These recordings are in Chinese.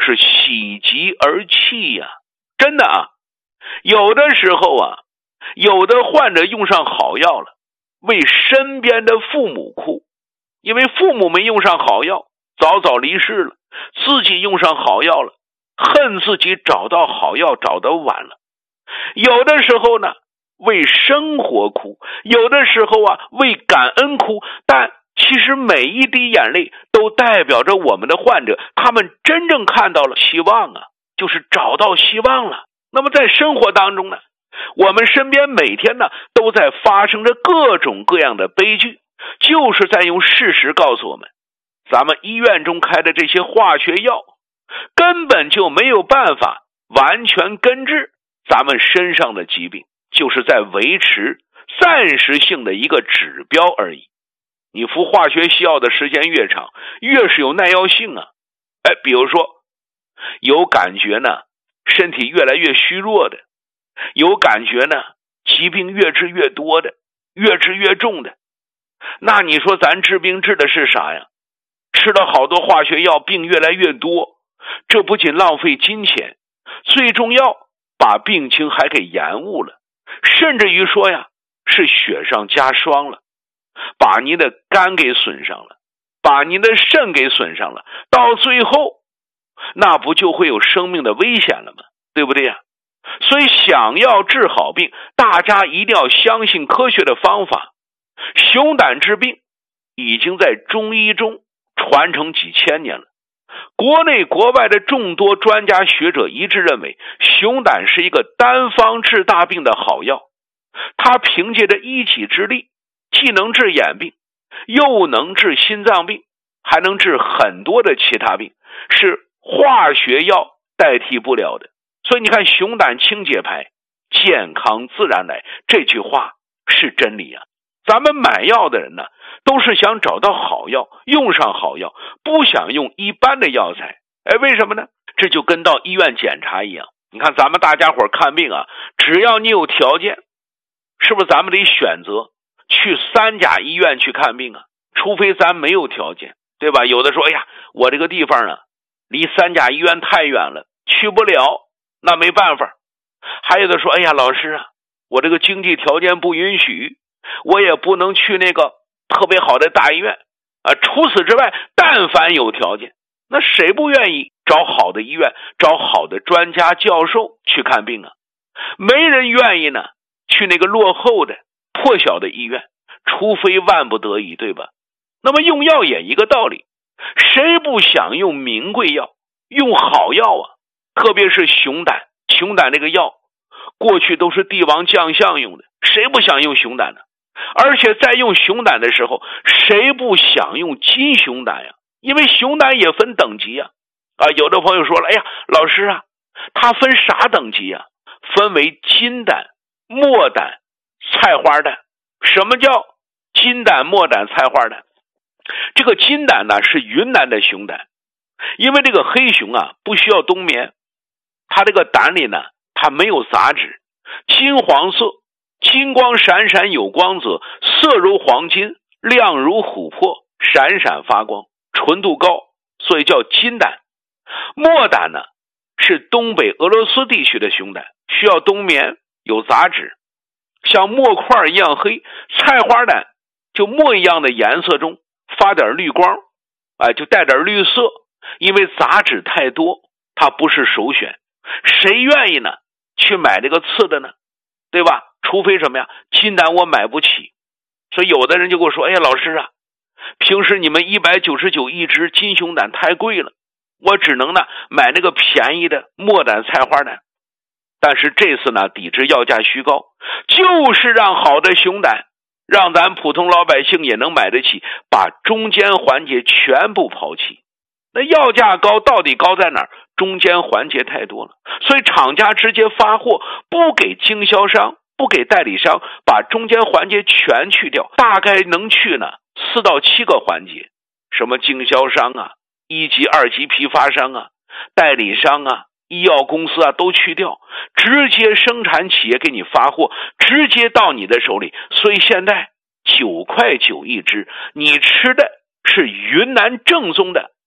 就是喜极而泣呀。真的啊，有的时候啊，有的患者用上好药了，为身边的父母哭，因为父母没用上好药，早早离世了，自己用上好药了，恨自己找到好药找得晚了。有的时候呢，为生活哭，有的时候啊，为感恩哭，但其实每一滴眼泪都代表着我们的患者，他们真正看到了希望啊，就是找到希望了。那么在生活当中呢，我们身边每天呢都在发生着各种各样的悲剧，就是在用事实告诉我们，咱们医院中开的这些化学药根本就没有办法完全根治咱们身上的疾病，就是在维持暂时性的一个指标而已。你服化学药的时间越长，越是有耐药性啊。比如说有感觉呢，身体越来越虚弱的，有感觉呢，疾病越治越多的，越治越重的，那你说咱治病治的是啥呀？吃了好多化学药，病越来越多，这不仅浪费金钱，最重要把病情还给延误了，甚至于说呀，是雪上加霜了，把您的肝给损伤了，把您的肾给损伤了，到最后那不就会有生命的危险了吗？对不对呀？所以想要治好病，大家一定要相信科学的方法。熊胆治病已经在中医中传承几千年了，国内国外的众多专家学者一致认为，熊胆是一个单方治大病的好药。它凭借着一己之力，既能治眼病，又能治心脏病，还能治很多的其他病，是化学药代替不了的。所以你看，熊胆清洁牌，健康自然来，这句话是真理啊。咱们买药的人呢，都是想找到好药，用上好药，不想用一般的药材。为什么呢？这就跟到医院检查一样。你看咱们大家伙看病啊，只要你有条件，是不是咱们得选择去3甲医院去看病啊？除非咱没有条件，对吧？有的说，我这个地方呢，离3甲医院太远了，去不了，那没办法。还有的说，老师啊，我这个经济条件不允许，我也不能去那个特别好的大医院啊。除此之外，但凡有条件，那谁不愿意找好的医院，找好的专家教授去看病啊？没人愿意呢去那个落后的破小的医院，除非万不得已，对吧？那么用药也一个道理，谁不想用名贵药，用好药啊？特别是熊胆这个药，过去都是帝王将相用的，谁不想用熊胆呢？而且在用熊胆的时候，谁不想用金熊胆呀？因为熊胆也分等级啊。有的朋友说了，老师啊，它分啥等级啊？分为金胆、墨胆、菜花胆。什么叫金胆、墨胆、菜花胆？这个金胆呢是云南的熊胆，因为这个黑熊啊不需要冬眠，它这个胆里呢它没有杂质，金黄色，金光闪闪有光泽，色如黄金，亮如琥珀，闪闪发光，纯度高，所以叫金胆。墨胆呢是东北俄罗斯地区的熊胆，需要冬眠，有杂质，像墨块一样黑。菜花胆就墨一样的颜色中发点绿光，就带点绿色，因为杂质太多，它不是首选。谁愿意呢去买这个次的呢？对吧？除非什么呀？金胆我买不起。所以有的人就跟我说，老师啊，平时你们199一只金熊胆太贵了，我只能呢买那个便宜的墨胆、菜花胆。但是这次呢抵制药价虚高，就是让好的熊胆让咱普通老百姓也能买得起，把中间环节全部抛弃。那药价高到底高在哪儿？中间环节太多了，所以厂家直接发货，不给经销商，不给代理商，把中间环节全去掉，大概能去呢4到7个环节，什么经销商啊、1级、2级批发商啊、代理商啊、医药公司啊都去掉，直接生产企业给你发货，直接到你的手里。所以现在9.9块一只，你吃的是云南正宗的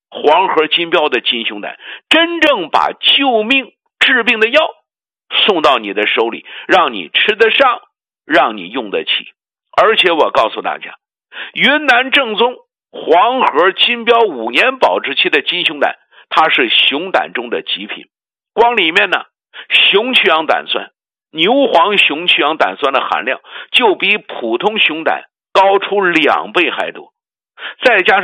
黄河金标的金熊胆，真正把救命治病的药送到你的手里，让你吃得上，让你用得起。而且我告诉大家，云南正宗黄河金标5年保质期的金熊胆，它是熊胆中的极品。光里面呢，熊曲氧胆酸、牛黄熊曲氧胆酸的含量就比普通熊胆高出2倍还多，再加上